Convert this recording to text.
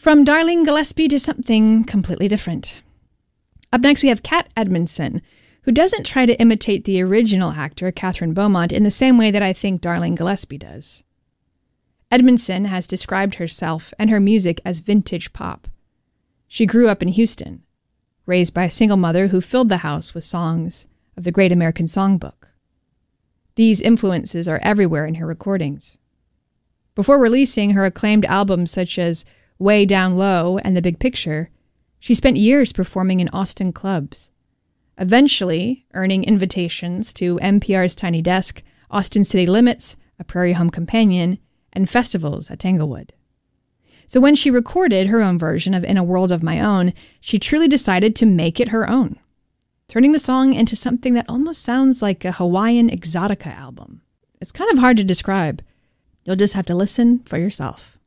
From Darlene Gillespie to something completely different. Up next, we have Kat Edmondson, who doesn't try to imitate the original actor, Catherine Beaumont, in the same way that I think Darlene Gillespie does. Edmondson has described herself and her music as vintage pop. She grew up in Houston, raised by a single mother who filled the house with songs of the Great American Songbook. These influences are everywhere in her recordings. Before releasing her acclaimed albums such as Way Down Low and The Big Picture, she spent years performing in Austin clubs, eventually earning invitations to NPR's Tiny Desk, Austin City Limits, A Prairie Home Companion, and festivals at Tanglewood. So when she recorded her own version of In a World of My Own, she truly decided to make it her own, turning the song into something that almost sounds like a Hawaiian exotica album. It's kind of hard to describe. You'll just have to listen for yourself.